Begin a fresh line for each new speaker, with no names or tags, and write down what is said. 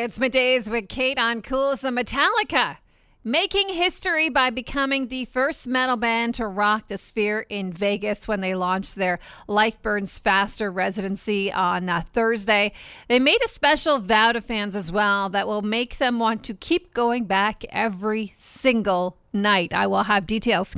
It's Middays with Kate on Cool. So Metallica making history by becoming the first metal band to rock the Sphere in Vegas when they launched their Life Burns Faster residency on Thursday. They made a special vow to fans as well that will make them want to keep going back every single night. I will have details